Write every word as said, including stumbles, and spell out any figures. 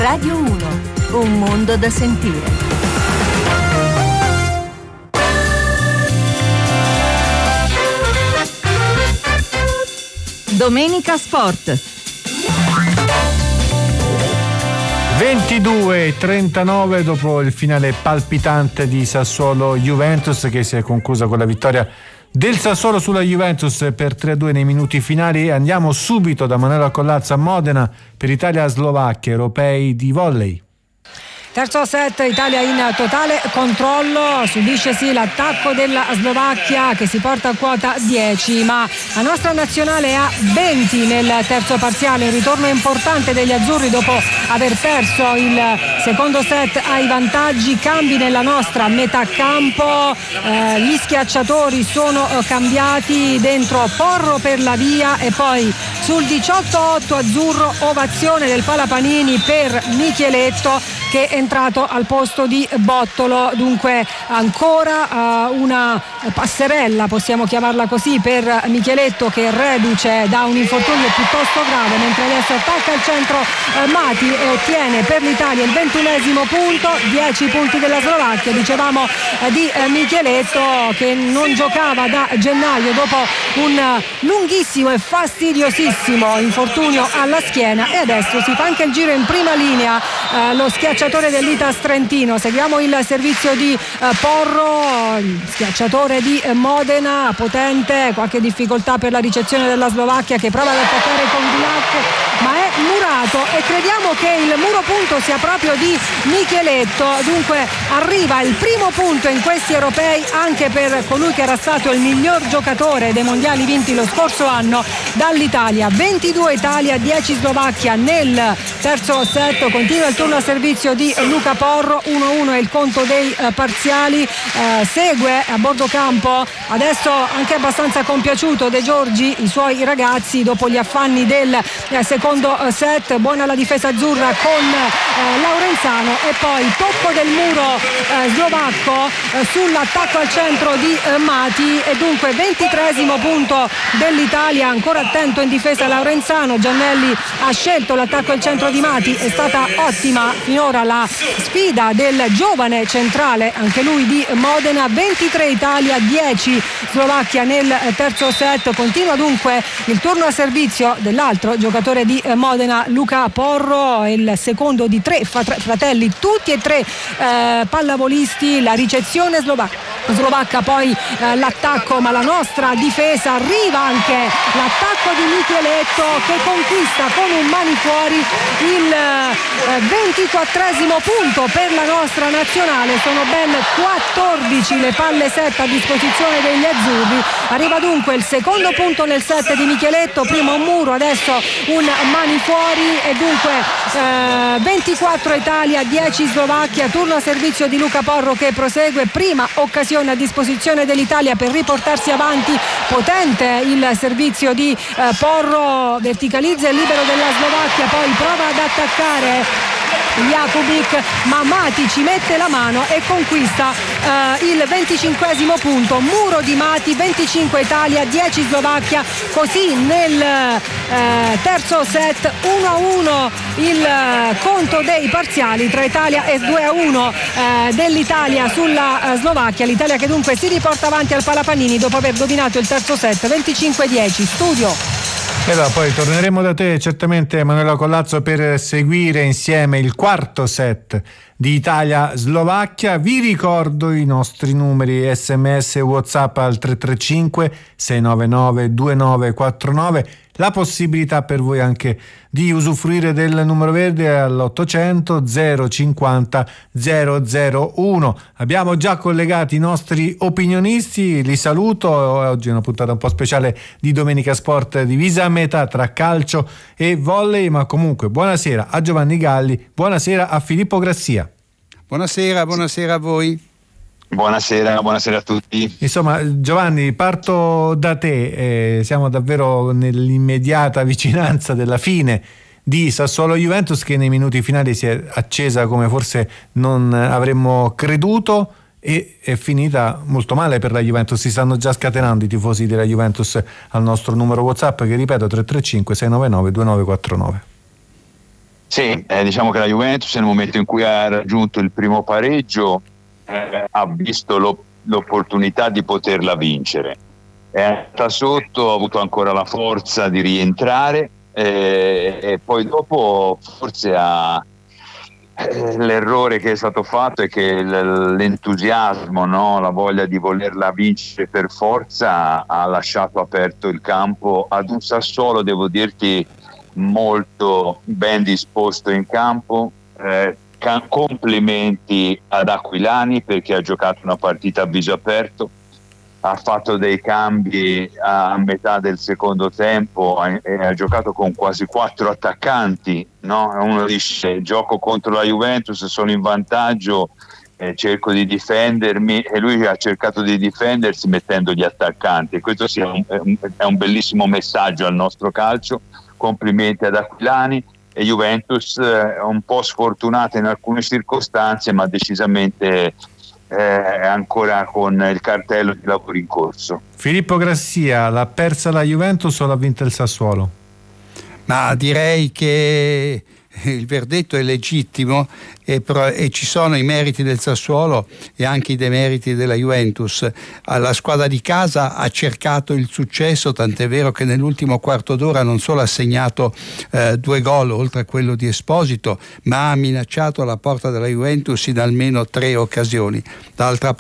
Radio uno, un mondo da sentire. Domenica Sport. ventidue e trentanove dopo il finale palpitante di Sassuolo-Juventus, che si è conclusa con la vittoria del Sassuolo sulla Juventus per tre a due nei minuti finali. Andiamo subito da Manuela Collazzo a Modena per Italia-Slovacchia, europei di volley. Terzo set, Italia in totale controllo, subisce sì l'attacco della Slovacchia che si porta a quota dieci, ma la nostra nazionale ha venti nel terzo parziale. Un ritorno importante degli azzurri dopo aver perso il secondo set ai vantaggi. Cambi nella nostra metà campo, eh, gli schiacciatori sono cambiati, dentro Porro per la via e poi sul diciotto otto azzurro ovazione del Palapanini per Micheletto che è entrato al posto di Bottolo. Dunque ancora uh, una passerella, possiamo chiamarla così, per Micheletto, che reduce da un infortunio piuttosto grave, mentre adesso attacca al centro uh, Mati e ottiene per l'Italia il ventunesimo punto. dieci punti della Slovacchia, dicevamo uh, di uh, Micheletto, che non giocava da gennaio dopo un uh, lunghissimo e fastidiosissimo infortunio alla schiena, e adesso si fa anche il giro in prima linea uh, lo schiacciatore dell'Itas Trentino. Seguiamo il servizio di eh, Porro, schiacciatore di eh, Modena, potente, qualche difficoltà per la ricezione della Slovacchia, che prova ad attaccare con Gulak, ma è murato, e crediamo che il muro punto sia proprio di Micheletto. Dunque arriva il primo punto in questi europei anche per colui che era stato il miglior giocatore dei mondiali vinti lo scorso anno dall'Italia. ventidue Italia, dieci Slovacchia nel terzo set. Continua il turno a servizio di Luca Porro, uno a uno è il conto dei eh, parziali. Eh, segue a bordo campo adesso anche abbastanza compiaciuto De Giorgi i suoi ragazzi dopo gli affanni del eh, secondo set. Buona la difesa azzurra con eh, Laurenzano, e poi tocco del muro eh, slovacco eh, sull'attacco al centro di eh, Mati, e dunque ventitreesimo punto dell'Italia. Ancora attento in difesa Laurenzano. Giannelli ha scelto l'attacco al centro di Mati, è stata ottima finora la sfida del giovane centrale, anche lui di Modena. ventitré Italia, dieci Slovacchia nel terzo set. Continua dunque il turno a servizio dell'altro giocatore di Modena, Luca Porro, il secondo di tre fratelli, tutti e tre eh, pallavolisti. La ricezione slovacca, slovacca poi eh, l'attacco, ma la nostra difesa. Arriva anche l'attacco di Micheletto, che conquista con un mani fuori il eh, ventiquattresimo punto per la nostra nazionale. Sono ben quattordici le palle set a disposizione degli azzurri. Arriva dunque il secondo punto nel set di Micheletto, prima un muro, adesso un mani fuori, e dunque eh, ventiquattro Italia, dieci Slovacchia. Turno a servizio di Luca Porro, che prosegue. Prima occasione a disposizione dell'Italia per riportarsi avanti. Potente il servizio di eh, Porro, verticalizza il libero della Slovacchia, poi prova ad attaccare Jakubic, ma Mati ci mette la mano e conquista eh, il venticinquesimo punto. Muro di Mati, venticinque Italia, dieci Slovacchia. Così nel eh, terzo set uno a uno il eh, conto dei parziali tra Italia e due a uno eh, dell'Italia sulla eh, Slovacchia. L'Italia che dunque si riporta avanti al Palapanini dopo aver dominato il terzo set venticinque a dieci. Studio. E allora, poi torneremo da te certamente, Manuela Collazzo, per seguire insieme il quarto set di Italia-Slovacchia. Vi ricordo i nostri numeri sms e WhatsApp al tre tre cinque sei nove nove due nove quattro nove. La possibilità per voi anche di usufruire del numero verde all'ottocento zero cinquanta zero zero uno. Abbiamo già collegati i nostri opinionisti, li saluto. Oggi è una puntata un po' speciale di Domenica Sport, divisa a metà tra calcio e volley, ma comunque buonasera a Giovanni Galli, buonasera a Filippo Grassia. Buonasera, buonasera a voi. Buonasera, buonasera a tutti. Insomma, Giovanni, parto da te. Eh, siamo davvero nell'immediata vicinanza della fine di Sassuolo-Juventus, che nei minuti finali si è accesa come forse non avremmo creduto, e è finita molto male per la Juventus. Si stanno già scatenando i tifosi della Juventus al nostro numero WhatsApp, che ripeto tre tre cinque sei nove nove due nove quattro nove. Sì, eh, diciamo che la Juventus nel momento in cui ha raggiunto il primo pareggio eh, ha visto lo, l'opportunità di poterla vincere. È andata sotto, ha avuto ancora la forza di rientrare eh, e poi dopo forse ha eh, l'errore che è stato fatto è che l'entusiasmo, no? La voglia di volerla vincere per forza ha lasciato aperto il campo ad un Sassuolo, devo dirti, molto ben disposto in campo. Eh, ca- complimenti ad Aquilani perché ha giocato una partita a viso aperto, ha fatto dei cambi a metà del secondo tempo e ha giocato con quasi quattro attaccanti, no? Uno dice gioco contro la Juventus, sono in vantaggio, eh, cerco di difendermi, e lui ha cercato di difendersi mettendo gli attaccanti, e questo sia un, è un bellissimo messaggio al nostro calcio. Complimenti ad Aquilani. E Juventus eh, un po' sfortunata in alcune circostanze, ma decisamente eh, ancora con il cartello di lavoro in corso. Filippo Grassia, l'ha persa la Juventus o l'ha vinta il Sassuolo? Ma direi che il verdetto è legittimo e, pro- e ci sono i meriti del Sassuolo e anche i demeriti della Juventus. La squadra di casa ha cercato il successo, tant'è vero che nell'ultimo quarto d'ora non solo ha segnato eh, due gol oltre a quello di Esposito, ma ha minacciato la porta della Juventus in almeno tre occasioni. D'altra